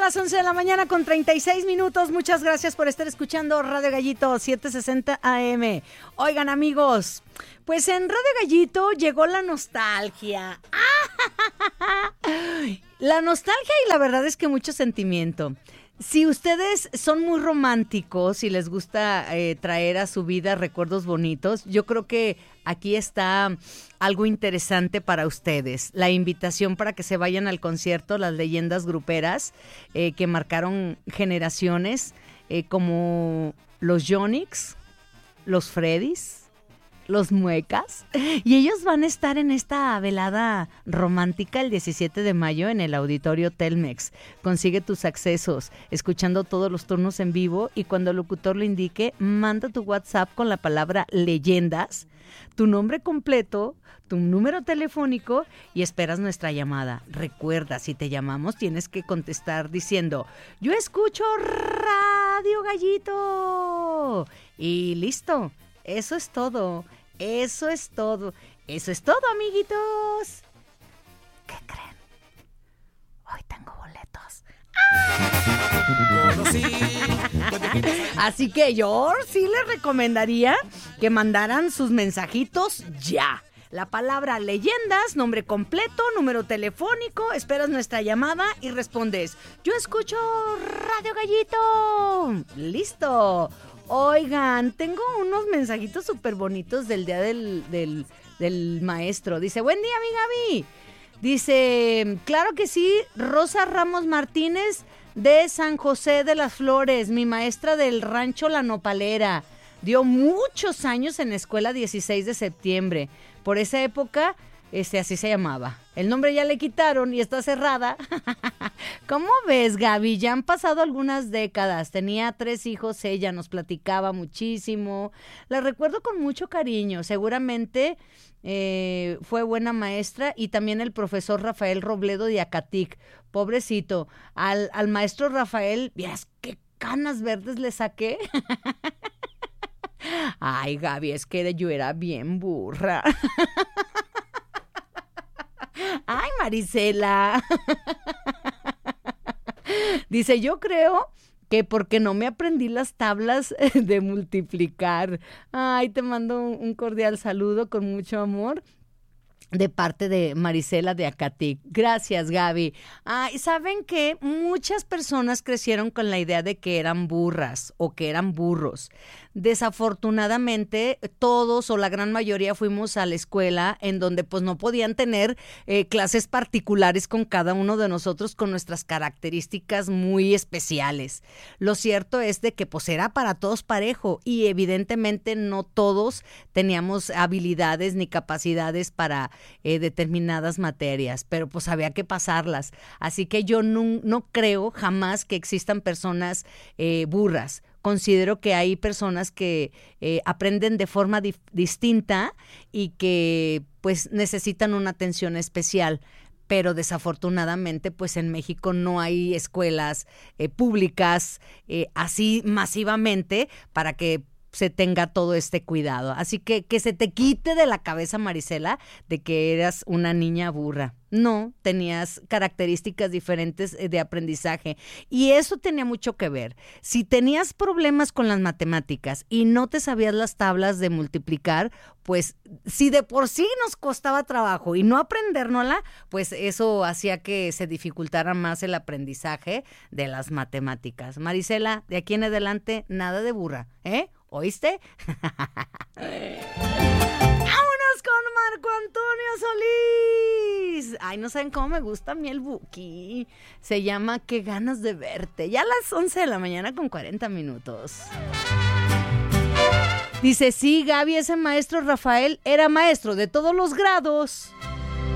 las 11 de la mañana con 36 minutos. Muchas gracias por estar escuchando Radio Gallito 760 AM. Oigan, amigos, pues en Radio Gallito llegó la nostalgia. La nostalgia y la verdad es que mucho sentimiento. Si ustedes son muy románticos y les gusta traer a su vida recuerdos bonitos, yo creo que aquí está algo interesante para ustedes. La invitación para que se vayan al concierto, las leyendas gruperas que marcaron generaciones, como los Yonix, los Freddys, los Muecas, y ellos van a estar en esta velada romántica el 17 de mayo en el Auditorio Telmex. Consigue tus accesos escuchando todos los turnos en vivo y cuando el locutor lo indique, manda tu WhatsApp con la palabra leyendas, tu nombre completo, tu número telefónico y esperas nuestra llamada. Recuerda, si te llamamos tienes que contestar diciendo, yo escucho Radio Gallito. Y listo, eso es todo. Eso es todo. Eso es todo, amiguitos. ¿Qué creen? Hoy tengo boletos. Así que yo sí les recomendaría que mandaran sus mensajitos ya. La palabra leyendas, nombre completo, número telefónico, esperas nuestra llamada y respondes, yo escucho Radio Gallito. ¡Listo! Oigan, tengo unos mensajitos súper bonitos del día del maestro. Dice, buen día, mi Gaby. Dice, claro que sí, Rosa Ramos Martínez de San José de las Flores, mi maestra del rancho La Nopalera. Dio muchos años en la escuela 16 de septiembre. Por esa época, así se llamaba. El nombre ya le quitaron y está cerrada. ¿Cómo ves, Gaby? Ya han pasado algunas décadas. Tenía 3 hijos, ella nos platicaba muchísimo. La recuerdo con mucho cariño. Seguramente fue buena maestra. Y también el profesor Rafael Robledo de Acatic. Pobrecito. Al maestro Rafael, ¿vías qué canas verdes le saqué? Ay, Gaby, es que yo era bien burra. Ay, Marisela. Dice, yo creo que porque no me aprendí las tablas de multiplicar. Ay, te mando un cordial saludo con mucho amor de parte de Marisela de Acatic. Gracias, Gaby. Y ¿saben qué? Muchas personas crecieron con la idea de que eran burras o que eran burros. Desafortunadamente, todos o la gran mayoría fuimos a la escuela en donde pues no podían tener clases particulares con cada uno de nosotros con nuestras características muy especiales. Lo cierto es de que pues era para todos parejo y evidentemente no todos teníamos habilidades ni capacidades para determinadas materias, pero pues había que pasarlas. Así que yo no creo jamás que existan personas burras. Considero que hay personas que aprenden de forma distinta y que pues necesitan una atención especial. Pero desafortunadamente pues en México no hay escuelas públicas así masivamente para que se tenga todo este cuidado. Así que se te quite de la cabeza, Marisela, de que eras una niña burra. No, tenías características diferentes de aprendizaje y eso tenía mucho que ver. Si tenías problemas con las matemáticas y no te sabías las tablas de multiplicar, pues si de por sí nos costaba trabajo y no aprendérnosla, pues eso hacía que se dificultara más el aprendizaje de las matemáticas. Marisela, de aquí en adelante, nada de burra, ¿eh? ¿Oíste? ¡Vámonos con Marco Antonio Solís! Ay, no saben cómo me gusta a mí el Buki. Se llama Qué ganas de verte. Ya a las 11 de la mañana con 40 minutos. Dice, sí, Gaby, ese maestro Rafael era maestro de todos los grados.